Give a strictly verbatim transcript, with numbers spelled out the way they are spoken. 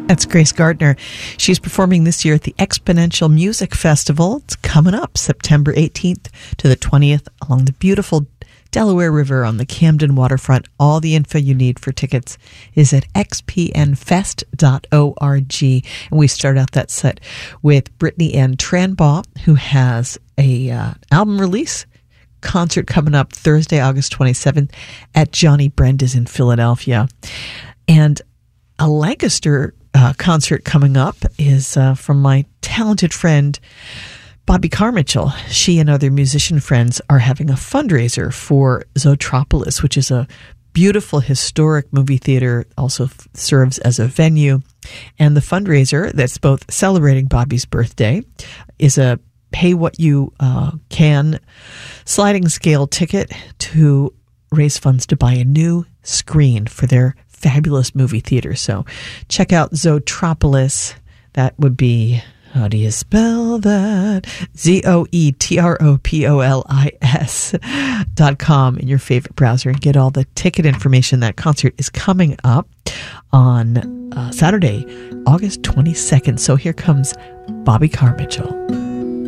That's Grace Gardner. She's performing this year at the Exponential Music Festival. It's coming up September eighteenth to the twentieth along the beautiful Delaware River on the Camden waterfront. All the info you need for tickets is at x p n fest dot org. And we start out that set with Brittany Ann Tranbaugh, who has a uh, album release concert coming up Thursday, August twenty-seventh at Johnny Brenda's in Philadelphia. And a Lancaster uh, concert coming up is uh, from my talented friend Bobby Carmichael. She and other musician friends are having a fundraiser for Zootropolis, which is a beautiful historic movie theater, also f- serves as a venue. And the fundraiser that's both celebrating Bobby's birthday is a pay what you uh, can sliding scale ticket to raise funds to buy a new screen for their fabulous movie theater. So check out Zootropolis. That would be, how do you spell that? Z O E T R O P O L I S dot com in your favorite browser and get all the ticket information. That concert is coming up on uh, Saturday, August twenty-second. So here comes Bobby Carmichael.